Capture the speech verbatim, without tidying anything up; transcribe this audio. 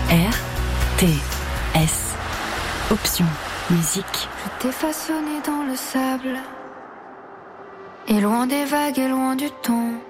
R T S. Option musique. Je t'ai façonné dans le sable, et loin des vagues et loin du temps.